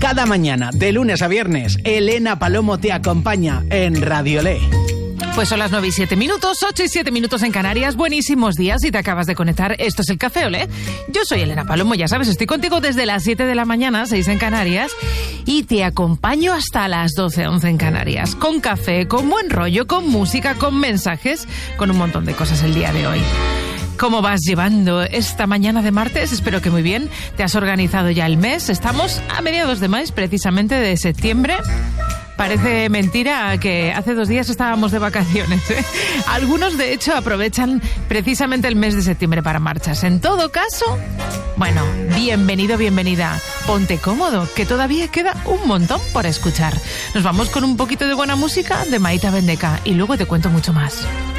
Cada mañana, de lunes a viernes, Elena Palomo te acompaña en Radiolé. Pues son las 9:07, 8:07 en Canarias. Buenísimos días si te acabas de conectar. Esto es el Café Olé. Yo soy Elena Palomo, ya sabes, estoy contigo desde las 7 de la mañana, 6 en Canarias, y te acompaño hasta las 12, 11 en Canarias. Con café, con buen rollo, con música, con mensajes, con un montón de cosas el día de hoy. ¿Cómo vas llevando esta mañana de martes? Espero que muy bien. ¿Te has organizado ya el mes? Estamos a mediados de mes, precisamente de septiembre. Parece mentira que hace 2 días estábamos de vacaciones, ¿eh? Algunos, de hecho, aprovechan precisamente el mes de septiembre para marchas. En todo caso, bueno, bienvenido, bienvenida. Ponte cómodo, que todavía queda un montón por escuchar. Nos vamos con un poquito de buena música de Maita Bendeca y luego te cuento mucho más.